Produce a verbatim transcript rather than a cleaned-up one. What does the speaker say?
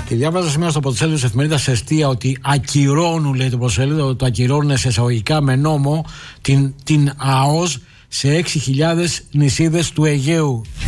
Και διάβαζα σήμερα στο πρωτοσέλιδο της εφημερίδας Εστία ότι ακυρώνουν, λέει το πρωτοσέλιδο, το ακυρώνουν σε εισαγωγικά με νόμο την, την ΑΟΣ σε έξι χιλιάδες νησίδες του Αιγαίου.